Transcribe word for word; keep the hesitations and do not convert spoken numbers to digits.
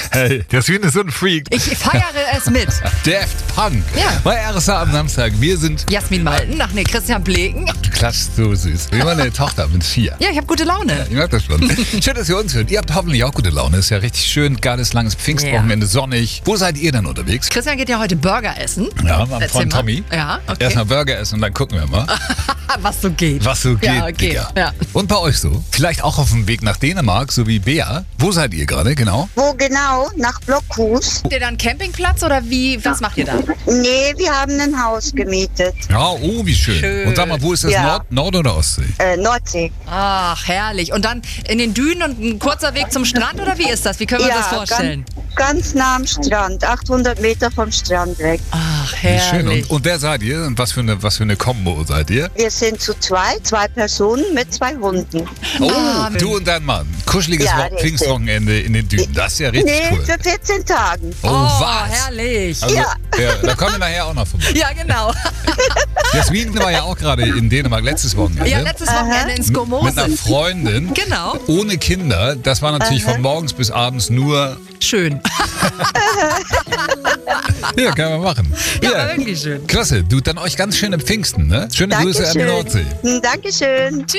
Hey, Jasmin ist so ein Freak. Ich feiere es mit. Daft Punk. Ja. Bei R S A am Samstag. Wir sind... Jasmin Malten, ach nee, Christian Bleken. Du klatschst so süß. Wie meine Tochter mit vier. Ja, ich habe gute Laune. Ich mag das schon. Schön, dass ihr uns hört. Ihr habt hoffentlich auch gute Laune. Ist ja richtig schön. Geiles, langes Pfingstwochenende, sonnig. Wo seid ihr denn unterwegs? Christian geht ja heute Burger essen. Ja, mein Erzähl Freund mal. Tommy. Ja, okay. Erstmal Burger essen und dann gucken wir mal, Was so geht. was so geht, Ja, okay. Digga. Ja. Und bei euch so? Vielleicht auch auf dem Weg nach Dänemark, so wie Bea. Wo seid ihr gerade, genau? Wo genau? Nach Blockhus? Habt ihr da einen Campingplatz oder wie? Was macht ihr da? Nee, wir haben ein Haus gemietet. Ja, oh, wie schön. Schön. Und sag mal, wo ist das? Ja. Nord, Nord oder Ostsee? Äh, Nordsee. Ach, herrlich. Und dann in den Dünen und ein kurzer Weg zum Strand oder wie ist das? Wie können wir uns das vorstellen? Ganz, ganz nah am Strand. achthundert Meter vom Strand weg. Ach, Wie schön. herrlich. Und, und wer seid ihr? Und was für eine, was für eine Kombo seid ihr? Wir sind zu zweit, zwei Personen mit zwei Hunden. Oh, Ah, du und dein Mann. Kuscheliges Ja, Wo- richtig. Pfingstwochenende in den Dünen. Das ist ja richtig Nee, cool. für vierzehn Tagen. Oh, Oh, was? herrlich. Also, Ja. ja, da kommen wir nachher auch noch vorbei. Ja, genau. Jasmin war ja auch gerade in Dänemark letztes Wochenende. Ja, letztes Wochenende in mit einer Skomose. Freundin. Genau. Ohne Kinder. Das war natürlich von morgens bis abends nur... Schön. Ja, kann man machen. Ja, war wirklich schön. Klasse. Du, dann euch ganz schöne Pfingsten, ne? Schöne Grüße an die Dankeschön. Nordsee. Dankeschön.